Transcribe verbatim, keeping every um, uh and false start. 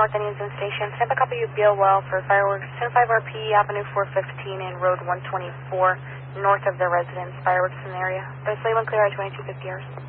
North Indian Zone Station. Stand by copy you B L well for fireworks. ten five R P, Avenue four fifteen and Road one twenty-four, north of the residence. Fireworks in the area. There's Leyland Clear at twenty-two fifty hours.